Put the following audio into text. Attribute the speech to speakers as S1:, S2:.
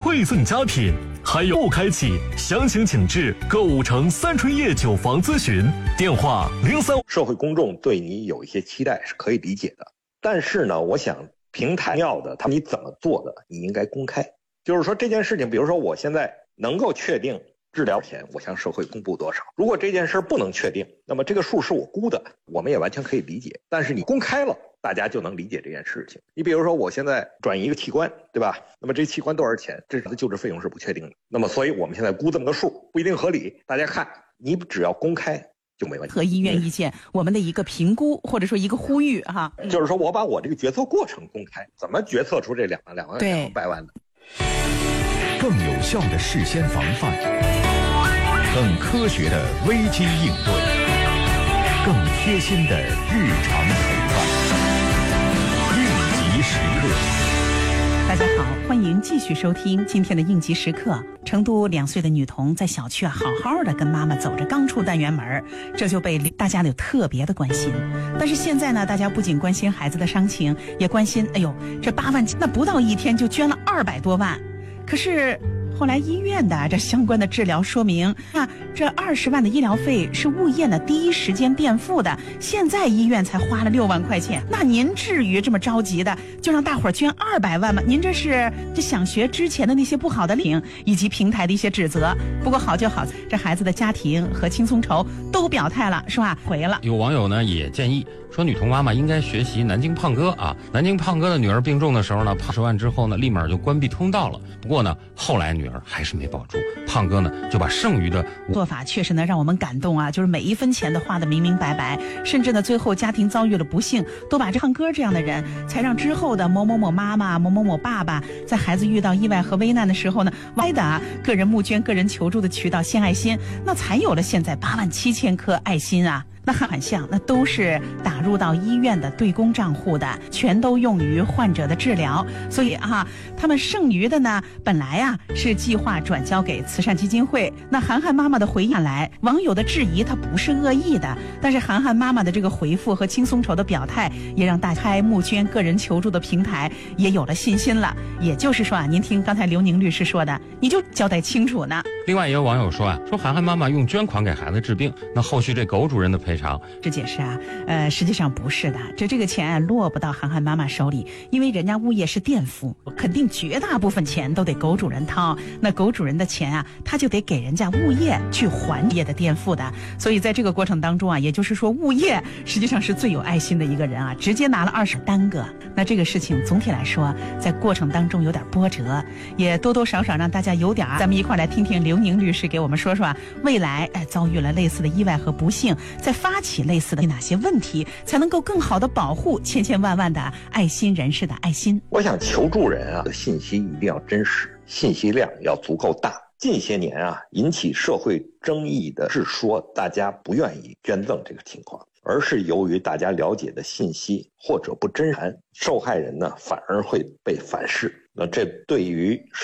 S1: 惠赠佳品，还有开启，详情请至购物城三春叶酒房咨询，电话03。
S2: 社会公众对你有一些期待是可以理解的，但是呢，我想平台要的，你怎么做的，你应该公开。就是说这件事情，比如说我现在能够确定治疗钱，我向社会公布多少。如果这件事不能确定，那么这个数是我估的，我们也完全可以理解。但是你公开了，大家就能理解这件事情。你比如说我现在转移一个器官，对吧？那么这器官多少钱，这的救治费用是不确定的。那么所以我们现在估这么个数，不一定合理。大家看，你只要公开就没问题。
S3: 和医院意见，我们的一个评估或者说一个呼吁哈，
S2: 就是说我把我这个决策过程公开，怎么决策出这2百万的？
S4: 更有效的事先防范，更科学的危机应对，更贴心的日常陪伴。应急时刻。
S3: 大家好，欢迎继续收听今天的应急时刻。成都2岁的女童在小区好好的跟妈妈走着，刚出单元门，这就被大家有特别的关心。但是现在呢，大家不仅关心孩子的伤情，也关心，哎呦，这8万，那不到1天就捐了200多万。可是后来医院的这相关的治疗说明，这20万的医疗费是物业呢第一时间垫付的，现在医院才花了6万块钱，那您至于这么着急的就让大伙儿捐200万吗？您这想学之前的那些不好的领以及平台的一些指责。不过好就好，这孩子的家庭和青松筹都表态了，是吧？回了。
S5: 有网友呢也建议说，女童妈妈应该学习南京胖哥啊。南京胖哥的女儿病重的时候呢，10万之后呢，立马就关闭通道了。不过呢，后来女儿还是没保住，胖哥呢就把剩余的
S3: 做法确实呢让我们感动啊，就是每一分钱都花得明明白白，甚至呢最后家庭遭遇了不幸，都把这胖哥这样的人，才让之后的某某某妈妈、某某某爸爸，在孩子遇到意外和危难的时候呢，歪的个人募捐、个人求助的渠道献爱心，那才有了现在87000颗爱心啊。那很像，那都是打入到医院的对公账户的，全都用于患者的治疗。所以他们剩余的呢，本来是计划转交给慈善基金会。那涵涵妈妈的回应来，网友的质疑她不是恶意的，但是涵涵妈妈的这个回复和轻松筹的表态，也让大开募捐、个人求助的平台也有了信心了。也就是说您听刚才刘宁律师说的，你就交代清楚呢。
S5: 另外也有网友说说涵涵妈妈用捐款给孩子治病，那后续这狗主人的赔偿，
S3: 这解释实际上不是的，这个钱落不到涵涵妈妈手里，因为人家物业是垫付，肯定绝大部分钱都得狗主人掏，那狗主人的钱他就得给人家物业去还物业的垫付的。所以在这个过程当中也就是说物业实际上是最有爱心的一个人直接拿了20单个。那这个事情总体来说在过程当中有点波折，也多多少少让大家有点咱们一块来听听刘宁律师给我们说说未来遭遇了类似的意外和不幸，在发起类似的哪些问题，才能够更好的保护千千万万的爱心人士的爱心。
S2: 我想求助人的信息一定要真实，信息量要足够大。近些年引起社会争议的是说大家不愿意捐赠这个情况，而是由于大家了解的信息或者不真实，受害人呢反而会被反噬。那这对于